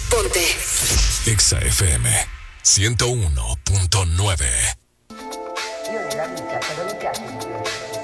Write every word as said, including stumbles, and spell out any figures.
Ponte Exa F M ciento uno punto nueve. Io nella vita, quando mi piace